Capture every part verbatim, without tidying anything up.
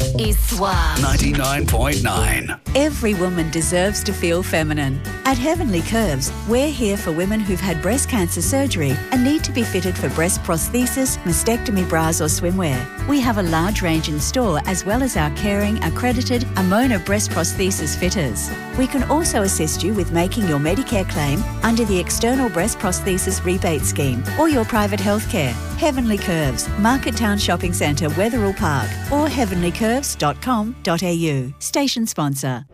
is Suave. ninety-nine point nine. Every woman deserves to feel feminine. At Heavenly Curves, we're here for women who've had breast cancer surgery and need to be fitted for breast prosthesis, mastectomy bras or swimwear. We have a large range in store as well as our caring, accredited Amona breast prosthesis fitters. We can also assist you with making your Medicare claim under the External Breast Prosthesis Rebate Scheme or your private healthcare. Heavenly Curves, Market Town Shopping Centre, Wetherill Park, or heavenly curves dot com dot a u. Station sponsor.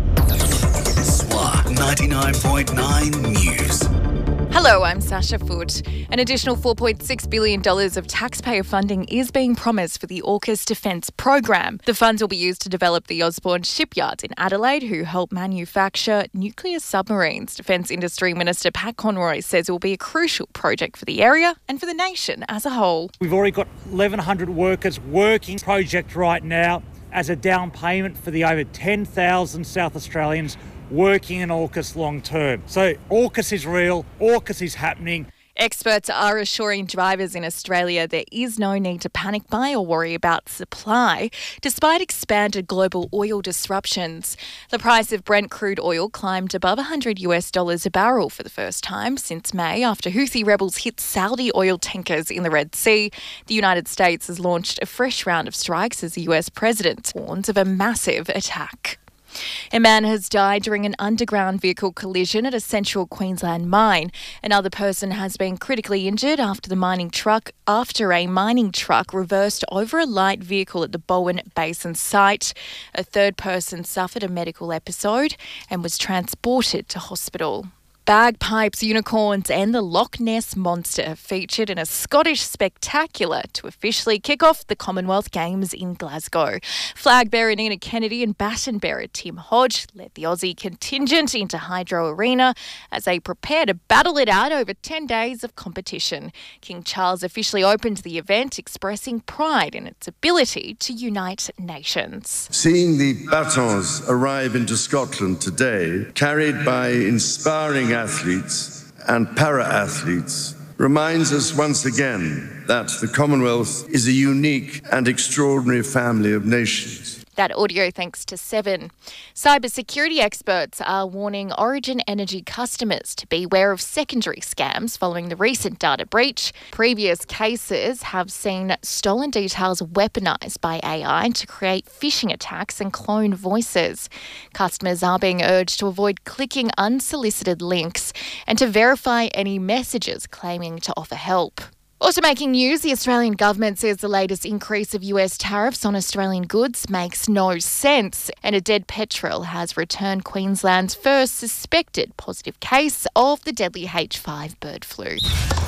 S W A ninety-nine point nine News. Hello, I'm Sasha Foote. An additional four point six billion dollars of taxpayer funding is being promised for the AUKUS Defence Program. The funds will be used to develop the Osborne shipyards in Adelaide, who help manufacture nuclear submarines. Defence Industry Minister Pat Conroy says it will be a crucial project for the area and for the nation as a whole. We've already got eleven hundred workers working project right now as a down payment for the over ten thousand South Australians working in AUKUS long term. So AUKUS is real, AUKUS is happening. Experts are assuring drivers in Australia there is no need to panic buy or worry about supply, despite expanded global oil disruptions. The price of Brent crude oil climbed above one hundred US dollars a barrel for the first time since May after Houthi rebels hit Saudi oil tankers in the Red Sea. The United States has launched a fresh round of strikes as the U S president warns of a massive attack. A man has died during an underground vehicle collision at a central Queensland mine. Another person has been critically injured after the mining truck after a mining truck reversed over a light vehicle at the Bowen Basin site. A third person suffered a medical episode and was transported to hospital. Bagpipes, unicorns and the Loch Ness Monster have featured in a Scottish spectacular to officially kick off the Commonwealth Games in Glasgow. Flag bearer Nina Kennedy and baton bearer Tim Hodge led the Aussie contingent into Hydro Arena as they prepare to battle it out over ten days of competition. King Charles officially opened the event, expressing pride in its ability to unite nations. Seeing the batons arrive into Scotland today, carried by inspiring athletes and para-athletes, reminds us once again that the Commonwealth is a unique and extraordinary family of nations. That audio thanks to Seven. Cybersecurity experts are warning Origin Energy customers to beware of secondary scams following the recent data breach. Previous cases have seen stolen details weaponised by A I to create phishing attacks and clone voices. Customers are being urged to avoid clicking unsolicited links and to verify any messages claiming to offer help. Also making news, the Australian government says the latest increase of U S tariffs on Australian goods makes no sense, and a dead petrel has returned Queensland's first suspected positive case of the deadly H five bird flu.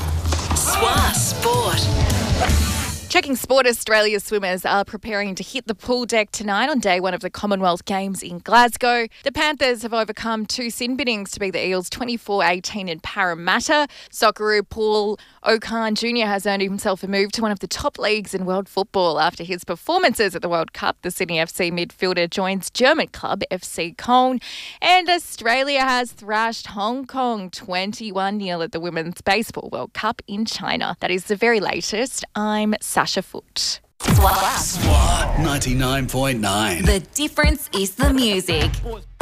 S W A Sport. Checking sport, Australia swimmers are preparing to hit the pool deck tonight on day one of the Commonwealth Games in Glasgow. The Panthers have overcome two sin biddings to beat the Eels twenty-four eighteen in Parramatta. Socceroo Paul O'Kahn Junior has earned himself a move to one of the top leagues in world football after his performances at the World Cup. The Sydney F C midfielder joins German club F C Köln. And Australia has thrashed Hong Kong twenty-one nil at the Women's Baseball World Cup in China. That is the very latest. I'm Sasha Foote. S W A. S W A ninety-nine point nine. The difference is the music.